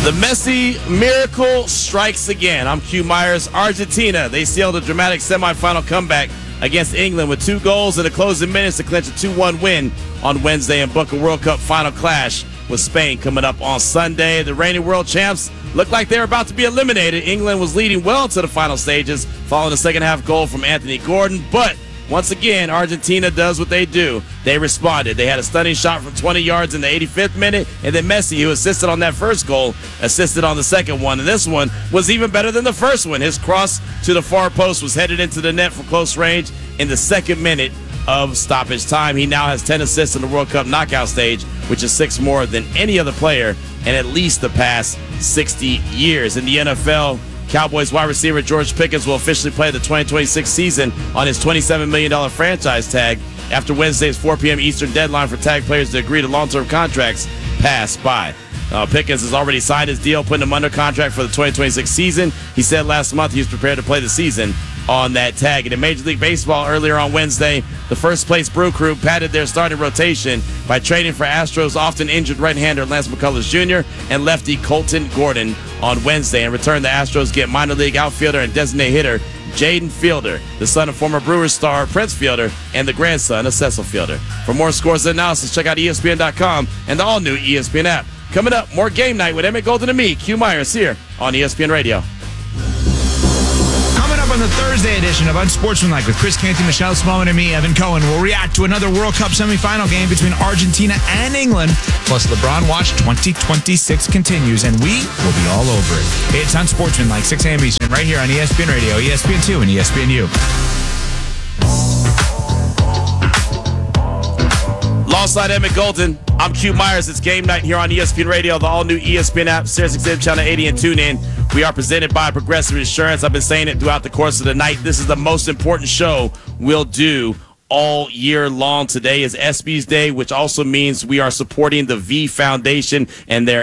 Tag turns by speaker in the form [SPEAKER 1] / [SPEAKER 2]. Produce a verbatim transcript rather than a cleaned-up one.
[SPEAKER 1] The Messi miracle strikes again. I'm Q Myers. Argentina, they sealed a dramatic semifinal comeback against England with two goals in the closing minutes to clinch a two one win on Wednesday and book a World Cup final clash with Spain coming up on Sunday. The reigning world champs looked like they were about to be eliminated. England was leading well into the final stages following the second half goal from Anthony Gordon, but once again, Argentina does what they do. They responded. They had a stunning shot from twenty yards in the eighty-fifth minute, and then Messi, who assisted on that first goal, assisted on the second one. And this one was even better than the first one. His cross to the far post was headed into the net from close range in the second minute of stoppage time. He now has ten assists in the World Cup knockout stage, which is six more than any other player in at least the past sixty years. In the N F L, Cowboys wide receiver George Pickens will officially play the twenty twenty-six season on his twenty-seven million dollars franchise tag after Wednesday's four p.m. Eastern deadline for tag players to agree to long-term contracts passed by. Uh, Pickens has already signed his deal, putting him under contract for the twenty twenty-six season. He said last month he was prepared to play the season on that tag. And in Major League Baseball earlier on Wednesday, the first-place Brew Crew padded their starting rotation by trading for Astros often injured right-hander Lance McCullers Junior and lefty Colton Gordon on Wednesday. In return, the Astros get minor league outfielder and designated hitter Jaden Fielder, the son of former Brewers star Prince Fielder and the grandson of Cecil Fielder. For more scores and analysis, check out E S P N dot com and the all-new E S P N app. Coming up, more Game Night with Emmett Golden and me, Q Myers, here on E S P N Radio.
[SPEAKER 2] Coming up on the Thursday edition of Unsportsmanlike with Chris Canty, Michelle Smallman, and me, Evan Cohen, we'll react to another World Cup semifinal game between Argentina and England. Plus, LeBron Watch twenty twenty-six continues, and we will be all over it. It's Unsportsmanlike, six a.m. Eastern, right here on E S P N Radio, E S P N two, and E S P N U.
[SPEAKER 1] Alongside Emmett Golden, I'm Q Myers. It's Game Night here on E S P N Radio, the all-new E S P N app, Sirius X M Channel eighty, and tune in. We are presented by Progressive Insurance. I've been saying it throughout the course of the night. This is the most important show we'll do all year long. Today is ESPYs Day, which also means we are supporting the V Foundation and their